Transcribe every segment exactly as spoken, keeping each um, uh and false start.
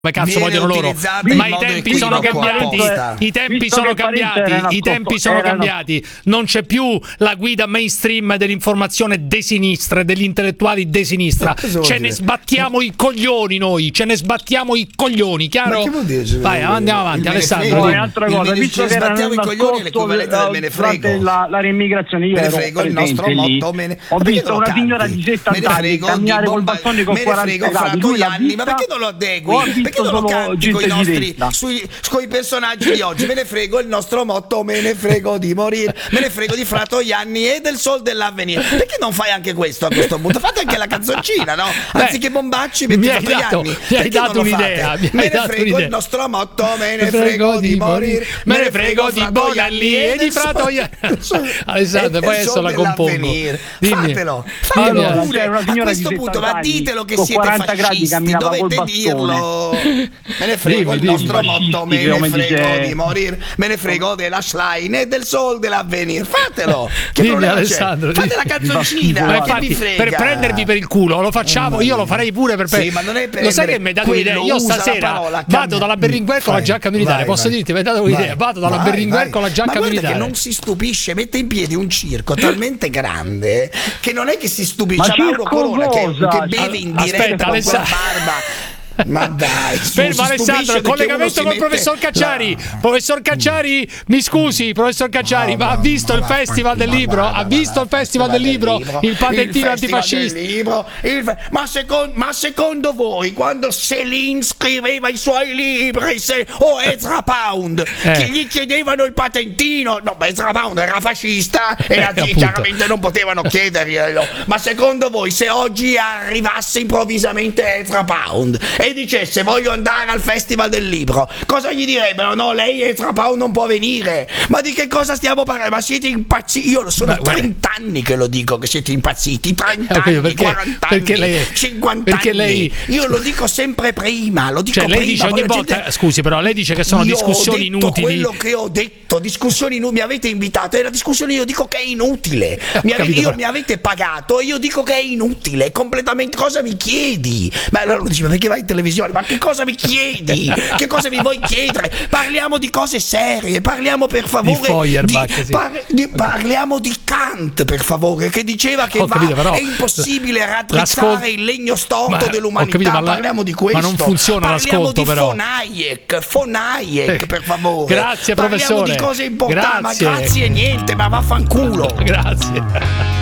Come cazzo Viene vogliono loro? Ma i tempi sono cambiati. I tempi sono cambiati. I tempi sono cambiati. Non c'è più la guida mainstream dell'informazione de sinistra, degli intellettuali de sinistra. Ce ne sbattiamo i coglioni noi. Ce ne sbattiamo i coglioni, chiaro? Ma che vuol dire? Vai, andiamo avanti, Alessandro. Poi un'altra cosa, visto che erano nascosto durante la, la reimmigrazione, io ero presente lì, ho visto una signora di settanta anni camminare col bastone con quaranta gradi, lui l'ha vista, ma perché non lo adegui? Perché non lo canti con i nostri sui, sui personaggi di oggi? Me ne frego il nostro motto, me ne frego di morire, me ne frego di Fratoianni e del Sol dell'Avvenire. Perché non fai anche questo a questo punto? Fate anche la canzoncina, no? Anziché Bombacci metti Fratoianni. Mi hai dato un'idea, me ne frego il nostro motto, me ne frego di morire, me ne frego di Boianni e di Fratoianni. Alessandro, poi adesso la compongo. Fatelo, fatelo pure a questo punto, ma ditelo che siete fascisti, dovete dirlo. Me ne frego il nostro motto, me ne frego di morire, me ne frego della Schlein e del Sol dell'Avvenire. Fatelo, che dimmi, Alessandro, fate la canzoncina, ma infatti, per prendervi per il culo lo facciamo, io lo farei pure per, per... Sì, ma non è per lo sai che mi hai dato un'idea? Io stasera vado dalla Berlinguer con la giacca militare, posso dirti, mi hai dato un'idea, vado dalla Berlinguer con la giacca militare. Che non si stupisce, mette in piedi un circo talmente grande che non è che si stupisce. Mauro Corona che, che beve in diretta con quella barba. Ma dai, su, fermo Alessandro, collegamento col professor Cacciari. No. Professor Cacciari, mi scusi, professor Cacciari, no, ma ha visto no, il festival del libro? Ha visto il festival del libro? Il patentino antifascista? Libro, il, ma, secondo, ma secondo voi, quando Céline scriveva i suoi libri, se, o Ezra Pound, eh. che gli chiedevano il patentino, no, ma Ezra Pound era fascista e eh, nazi, chiaramente non potevano chiederglielo. Ma secondo voi, se oggi arrivasse improvvisamente Ezra Pound e dicesse voglio andare al festival del libro, cosa gli direbbero? No, lei Ezra Pound non può venire. Ma di che cosa stiamo parlando? Ma siete impazziti? Io sono trenta anni che lo dico che siete impazziti, trenta anni, perché, quaranta perché anni, lei, cinquanta perché anni. Lei, io lo dico sempre prima, lo dico cioè, lei prima. Dice ogni volta, gente... Scusi, però lei dice che sono io discussioni ho detto inutili. Quello che ho detto, discussioni inutili, mi avete invitato, è la discussione, io dico che è inutile. Mi, ave... io, mi avete pagato e io dico che è inutile, completamente. Cosa mi chiedi? Ma allora dice, ma perché vai in televisione? Ma che cosa mi chiedi? Che cosa mi vuoi chiedere? Parliamo di cose serie, parliamo per favore di Feuerbach, di, sì. par, di, parliamo di Kant, per favore, che diceva che va, capito, però, è impossibile raddrizzare il legno storto dell'umanità. Capito, la, parliamo di questo. Ma non funziona parliamo l'ascolto, di però. Von Hayek, Von Hayek, per favore. Grazie, parliamo professore. Parliamo di cose importanti, grazie. ma grazie niente, ma vaffanculo. Grazie.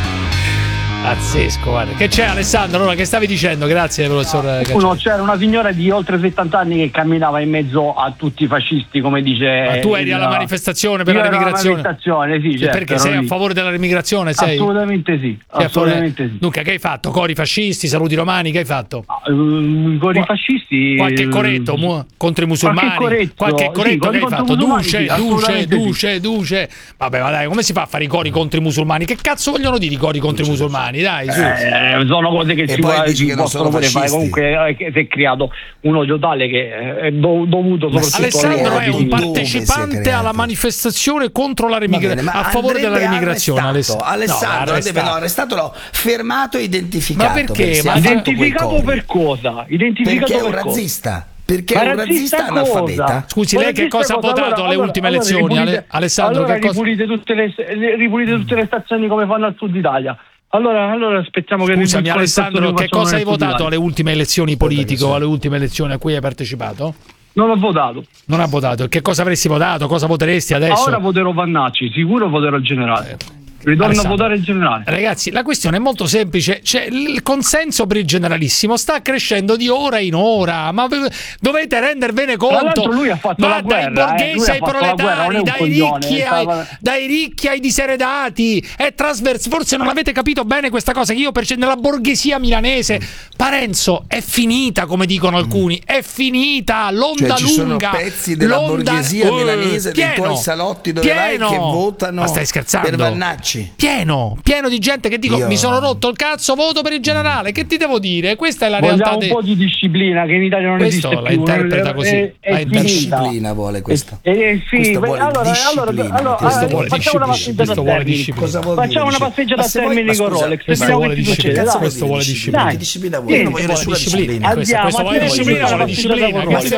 Pazzesco, guarda. Che c'è Alessandro? Allora, che stavi dicendo? Grazie, professor Cacciari. Uno, c'era una signora di oltre settanta anni che camminava in mezzo a tutti i fascisti, come dice. Ma tu eri il, alla manifestazione per io la remigrazione? Alla manifestazione, sì, certo, perché sei lì. A favore della remigrazione? Sei? Assolutamente sì. Sei assolutamente sì. Dunque, che hai fatto? Cori fascisti, saluti romani, che hai fatto? Uh, cori fascisti. Qualche coretto mu- contro i musulmani? Qualche corretto, qualche corretto sì, che hai fatto? Duce, sì, duce, duce, sì. duce. Vabbè, ma dai, come si fa a fare i cori contro i musulmani? Che cazzo vogliono dire i cori contro i musulmani? Dai, su. Eh, sono cose che e si, può, si che possono pure fare. Comunque eh, si è creato un odio tale che è do, dovuto soprattutto. Alessandro è un partecipante alla manifestazione contro la remigrazione, a favore della remigrazione. Alessandro, Alessandro no, deve, no, arrestato no, fermato e identificato. Ma perché? Ma identificato per cosa? Identificato perché è un per razzista. Cosa? Perché è un razzista analfabeta. Scusi, lei che cosa ha votato allora, alle allora, ultime allora, elezioni? ripulite, Alessandro, allora che cosa... ripulite, tutte le, ripulite tutte le stazioni come fanno al sud Italia. Allora, allora aspettiamo che Scusami Alessandro, che cosa hai votato alle ultime elezioni politiche o alle ultime elezioni a cui hai partecipato? Non ho votato. Non ha votato. Che cosa avresti votato? Cosa voteresti adesso? Ora voterò Vannacci, sicuro voterò il generale. Eh. Ritorno Alessandro, a votare il generale. Ragazzi, la questione è molto semplice. Cioè, il consenso per il generalissimo sta crescendo di ora in ora. Ma dovete rendervene conto. Lui ha fatto ma la dai guerra, borghesi eh. ai proletari, dai coglione, ricchi, ai, stava... dai ricchi ai diseredati. È trasversale. Forse non avete capito bene questa cosa. Che io per nella borghesia milanese, Parenzo è finita, come dicono alcuni. È finita. L'onda cioè, ci lunga. Sono pezzi della l'onda... borghesia uh, milanese pieno, dei tuoi salotti dove pieno. vai che votano ma stai scherzando? per Vannacci. dici? Pieno, pieno di gente che dico Io... mi sono rotto il cazzo, voto per il generale. Che ti devo dire? Questa è la Vogliamo realtà. un de... po' di disciplina che in Italia non questo esiste la più. interpreta così. È, è la disciplina vuole questo. E, e, sì, questo vuole allora, disciplina. Allora, questo allora, vuole facciamo una passeggiata a termini. Facciamo una passeggiata a termini con Rolex. Questo vuole disciplina. Questo vuole disciplina. Che disciplina vuole? Io non voglio nessuna disciplina. Questo vuole disciplina, vuole disciplina.